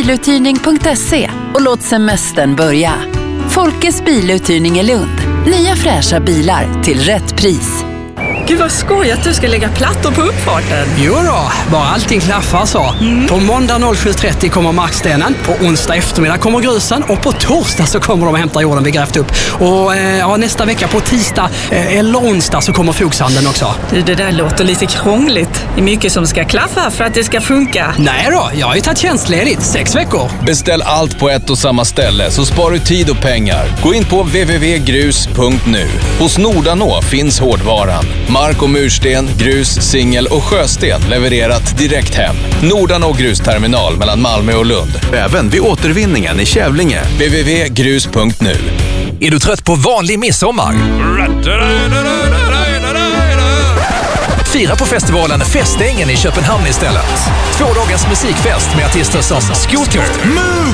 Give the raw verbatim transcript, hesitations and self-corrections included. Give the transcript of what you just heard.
biluthyrning punkt se och låt semestern börja. Folkes biluthyrning i Lund. Nya fräscha bilar till rätt pris. Gud vad skoj att du ska lägga plattor på uppfarten. Jo då, bara allting klaffar så. Mm. På måndag noll sju trettio kommer markstenen, på onsdag eftermiddag kommer grusen och på torsdag så kommer de att hämta jorden vi grävt upp. Och eh, ja, nästa vecka på tisdag eh, eller onsdag så kommer fogsanden också. Du, det där låter lite krångligt. Det är mycket som ska klaffa för att det ska funka. Nej då, jag har ju tagit tjänstledigt sex veckor. Beställ allt på ett och samma ställe så sparar du tid och pengar. Gå in på w w w punkt grus punkt nu. Hos Nordanå finns hårdvaran. Mark- och mursten, grus, singel och sjösten levererat direkt hem. Nordanå grusterminal mellan Malmö och Lund. Även vid återvinningen i Kävlinge. w w w punkt grus punkt nu. Är du trött på vanlig midsommar? Fira på festivalen Festängen i Köpenhamn istället. Två dagars musikfest med artister som Scooter,